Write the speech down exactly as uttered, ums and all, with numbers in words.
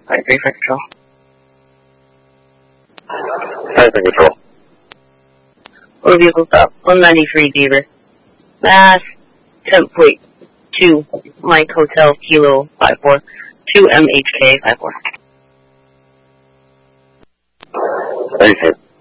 five three for control. five three control. Motor vehicle stop, one ninety-three Beaver. Mass, ten point two, Mike Hotel, Kilo, five four, two M H K, five four. Thank you.